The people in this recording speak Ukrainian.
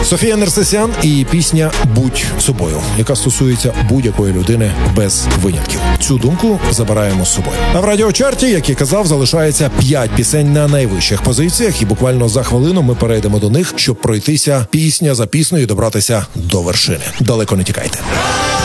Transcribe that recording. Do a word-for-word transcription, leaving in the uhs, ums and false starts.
Софія Нерсесян і пісня «Будь собою», яка стосується будь-якої людини без винятків. Цю думку забираємо з собою. А в радіочарті, як і казав, залишається п'ять пісень на найвищих позиціях, і буквально за хвилину ми перейдемо до них, щоб пройтися пісня за піснею і добратися до вершини. Далеко не тікайте.